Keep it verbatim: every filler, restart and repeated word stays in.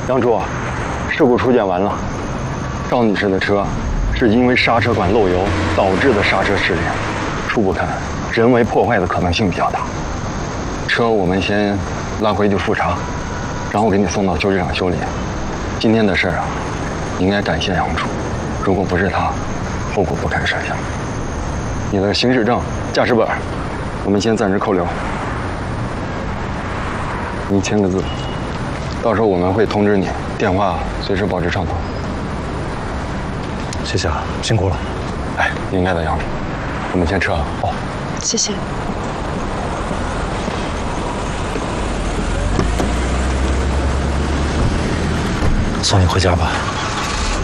杨主，事故初检完了，赵女士的车是因为刹车管漏油导致的刹车失灵，初步看人为破坏的可能性比较大。车我们先拉回去复查，然后给你送到修理厂修理。今天的事儿啊，你应该感谢杨主，如果不是他，后果不堪设想。你的行驶证、驾驶本，我们先暂时扣留。你签个字，到时候我们会通知你，电话随时保持畅通。 谢谢啊，辛苦了。 哎，应该的，杨主。我们先撤了。哦， 谢谢。 送你回家吧。